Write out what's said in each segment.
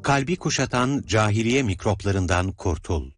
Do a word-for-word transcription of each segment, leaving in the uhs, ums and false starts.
Kalbi kuşatan cahiliye mikroplarından kurtul.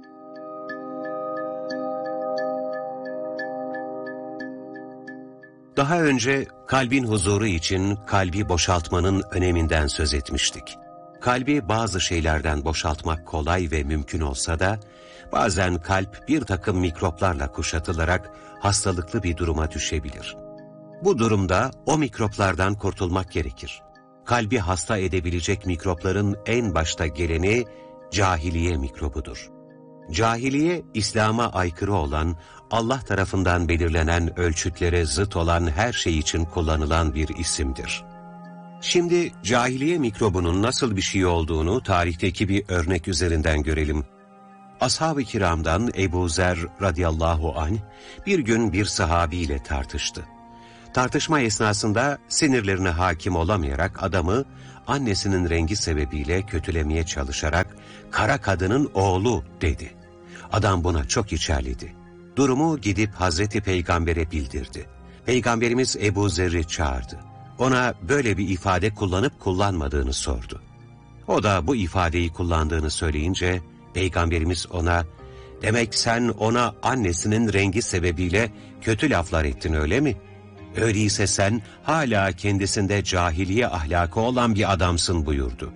Daha önce kalbin huzuru için kalbi boşaltmanın öneminden söz etmiştik. Kalbi bazı şeylerden boşaltmak kolay ve mümkün olsa da, bazen kalp bir takım mikroplarla kuşatılarak hastalıklı bir duruma düşebilir. Bu durumda o mikroplardan kurtulmak gerekir. Kalbi hasta edebilecek mikropların en başta geleni cahiliye mikrobudur. Cahiliye, İslam'a aykırı olan, Allah tarafından belirlenen ölçütlere zıt olan her şey için kullanılan bir isimdir. Şimdi cahiliye mikrobunun nasıl bir şey olduğunu tarihteki bir örnek üzerinden görelim. Ashab-ı kiramdan Ebu Zer radıyallahu anh bir gün bir sahabiyle tartıştı. Tartışma esnasında sinirlerine hakim olamayarak adamı annesinin rengi sebebiyle kötülemeye çalışarak kara kadının oğlu dedi. Adam buna çok içerledi. Durumu gidip Hazreti Peygamber'e bildirdi. Peygamberimiz Ebu Zer'i çağırdı. Ona böyle bir ifade kullanıp kullanmadığını sordu. O da bu ifadeyi kullandığını söyleyince Peygamberimiz ona, "Demek sen ona annesinin rengi sebebiyle kötü laflar ettin, öyle mi? Öyleyse sen hala kendisinde cahiliye ahlakı olan bir adamsın," buyurdu.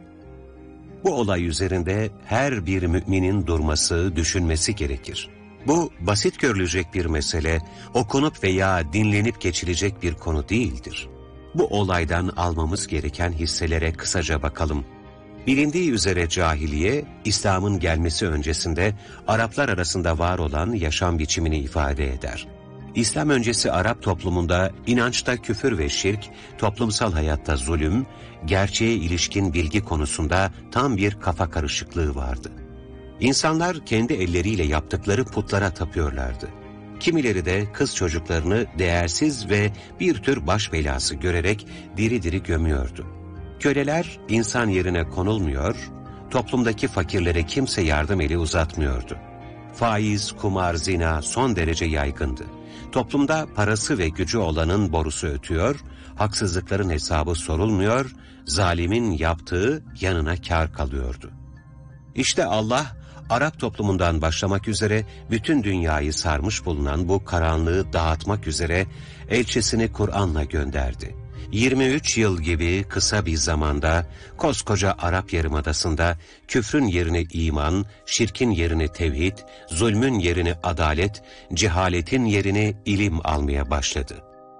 Bu olay üzerinde her bir müminin durması, düşünmesi gerekir. Bu basit görülecek bir mesele, okunup veya dinlenip geçilecek bir konu değildir. Bu olaydan almamız gereken hisselere kısaca bakalım. Bilindiği üzere cahiliye, İslam'ın gelmesi öncesinde Araplar arasında var olan yaşam biçimini ifade eder. İslam öncesi Arap toplumunda inançta küfür ve şirk, toplumsal hayatta zulüm, gerçeğe ilişkin bilgi konusunda tam bir kafa karışıklığı vardı. İnsanlar kendi elleriyle yaptıkları putlara tapıyorlardı. Kimileri de kız çocuklarını değersiz ve bir tür baş belası görerek diri diri gömüyordu. Köleler insan yerine konulmuyor, toplumdaki fakirlere kimse yardım eli uzatmıyordu. Faiz, kumar, zina son derece yaygındı. Toplumda parası ve gücü olanın borusu ötüyor, haksızlıkların hesabı sorulmuyor, zalimin yaptığı yanına kâr kalıyordu. İşte Allah, Arap toplumundan başlamak üzere bütün dünyayı sarmış bulunan bu karanlığı dağıtmak üzere elçisini Kur'an'la gönderdi. yirmi üç yıl gibi kısa bir zamanda koskoca Arap Yarımadası'nda küfrün yerine iman, şirkin yerine tevhid, zulmün yerine adalet, cehaletin yerine ilim almaya başladı.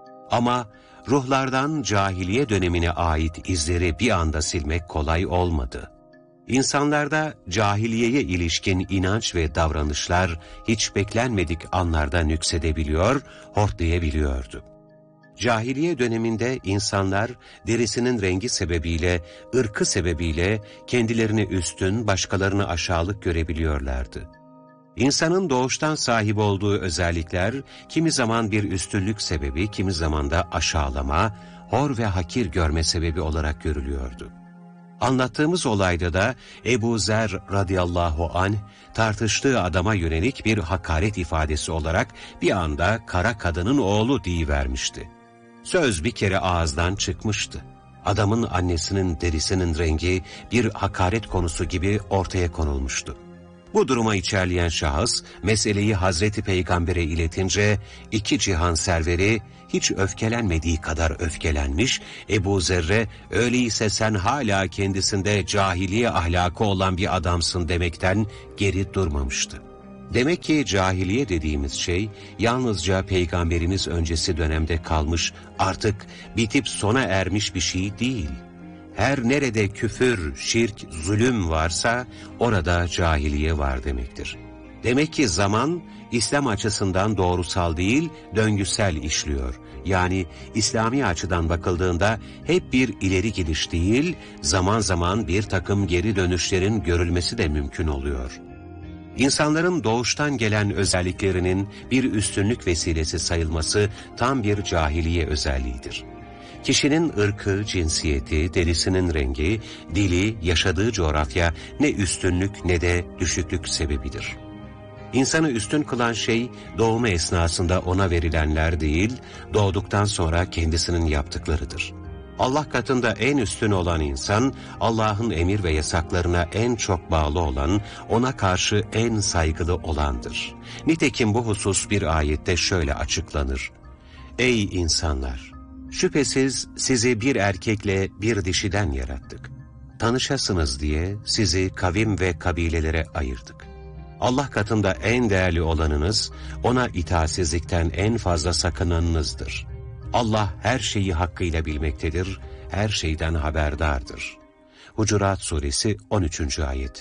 Ama ruhlardan cahiliye dönemine ait izleri bir anda silmek kolay olmadı. İnsanlarda cahiliyeye ilişkin inanç ve davranışlar hiç beklenmedik anlarda nüksedebiliyor, hortlayabiliyordu. Cahiliye döneminde insanlar derisinin rengi sebebiyle, ırkı sebebiyle kendilerini üstün, başkalarını aşağılık görebiliyorlardı. İnsanın doğuştan sahip olduğu özellikler kimi zaman bir üstünlük sebebi, kimi zaman da aşağılama, hor ve hakir görme sebebi olarak görülüyordu. Anlattığımız olayda da Ebu Zer radıyallahu anh tartıştığı adama yönelik bir hakaret ifadesi olarak bir anda kara kadının oğlu deyivermişti. Söz bir kere ağızdan çıkmıştı. Adamın annesinin derisinin rengi bir hakaret konusu gibi ortaya konulmuştu. Bu duruma içerleyen şahıs meseleyi Hazreti Peygamber'e iletince iki cihan serveri hiç öfkelenmediği kadar öfkelenmiş, Ebu Zer'e öyleyse sen hala kendisinde cahiliye ahlakı olan bir adamsın demekten geri durmamıştı. Demek ki cahiliye dediğimiz şey yalnızca Peygamberimiz öncesi dönemde kalmış, artık bitip sona ermiş bir şey değil. Her nerede küfür, şirk, zulüm varsa orada cahiliye var demektir. Demek ki zaman İslam açısından doğrusal değil, döngüsel işliyor. Yani İslami açıdan bakıldığında hep bir ileri gidiş değil, zaman zaman bir takım geri dönüşlerin görülmesi de mümkün oluyor. İnsanların doğuştan gelen özelliklerinin bir üstünlük vesilesi sayılması tam bir cahiliye özelliğidir. Kişinin ırkı, cinsiyeti, derisinin rengi, dili, yaşadığı coğrafya ne üstünlük ne de düşüklük sebebidir. İnsanı üstün kılan şey doğumu esnasında ona verilenler değil, doğduktan sonra kendisinin yaptıklarıdır. Allah katında en üstün olan insan, Allah'ın emir ve yasaklarına en çok bağlı olan, ona karşı en saygılı olandır. Nitekim bu husus bir ayette şöyle açıklanır. Ey insanlar! Şüphesiz sizi bir erkekle bir dişiden yarattık. Tanışasınız diye sizi kavim ve kabilelere ayırdık. Allah katında en değerli olanınız, ona itaatsizlikten en fazla sakınanınızdır. Allah her şeyi hakkıyla bilmektedir, her şeyden haberdardır. Hucurat Suresi on üçüncü ayet.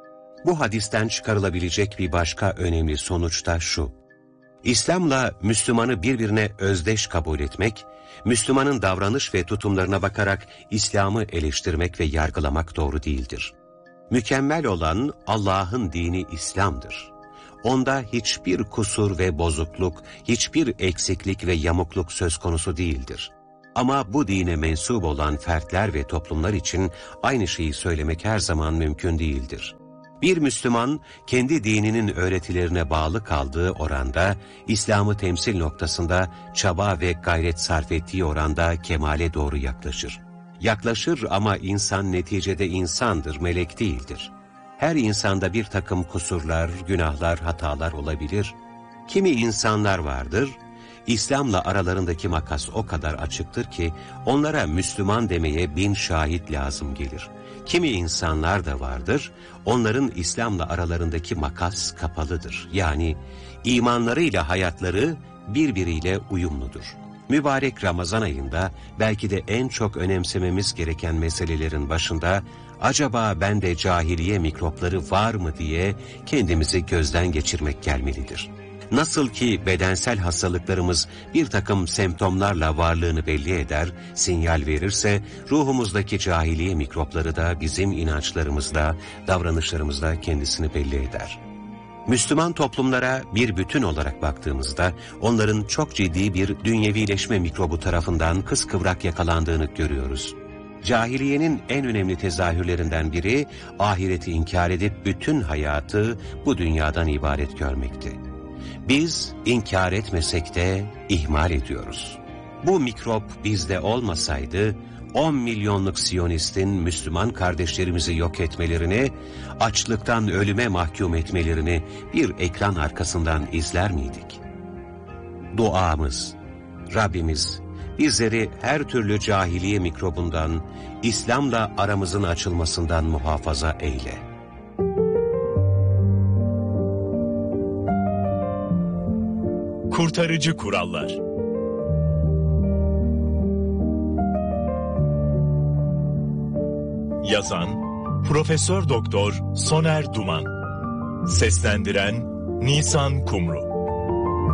Bu hadisten çıkarılabilecek bir başka önemli sonuç da şu. İslam'la Müslümanı birbirine özdeş kabul etmek, Müslümanın davranış ve tutumlarına bakarak İslam'ı eleştirmek ve yargılamak doğru değildir. Mükemmel olan Allah'ın dini İslam'dır. Onda hiçbir kusur ve bozukluk, hiçbir eksiklik ve yamukluk söz konusu değildir. Ama bu dine mensup olan fertler ve toplumlar için aynı şeyi söylemek her zaman mümkün değildir. Bir Müslüman, kendi dininin öğretilerine bağlı kaldığı oranda, İslam'ı temsil noktasında çaba ve gayret sarf ettiği oranda kemale doğru yaklaşır. Yaklaşır ama insan neticede insandır, melek değildir. Her insanda bir takım kusurlar, günahlar, hatalar olabilir. Kimi insanlar vardır, İslam'la aralarındaki makas o kadar açıktır ki, onlara Müslüman demeye bin şahit lazım gelir. Kimi insanlar da vardır, onların İslam'la aralarındaki makas kapalıdır. Yani imanlarıyla hayatları birbiriyle uyumludur. Mübarek Ramazan ayında belki de en çok önemsememiz gereken meselelerin başında acaba bende cahiliye mikropları var mı diye kendimizi gözden geçirmek gelmelidir. Nasıl ki bedensel hastalıklarımız bir takım semptomlarla varlığını belli eder, sinyal verirse, ruhumuzdaki cahiliye mikropları da bizim inançlarımızda, davranışlarımızda kendisini belli eder. Müslüman toplumlara bir bütün olarak baktığımızda, onların çok ciddi bir dünyevileşme mikrobu tarafından kıskıvrak yakalandığını görüyoruz. Cahiliyenin en önemli tezahürlerinden biri, ahireti inkar edip bütün hayatı bu dünyadan ibaret görmekti. Biz inkar etmesek de ihmal ediyoruz. Bu mikrop bizde olmasaydı, on milyonluk Siyonistin Müslüman kardeşlerimizi yok etmelerini, açlıktan ölüme mahkum etmelerini bir ekran arkasından izler miydik? Duamız, Rabbimiz bizleri her türlü cahiliye mikrobundan, İslam'la aramızın açılmasından muhafaza eyle. Kurtarıcı kurallar. Yazan Profesör Doktor Soner Duman. Seslendiren Nisan Kumru.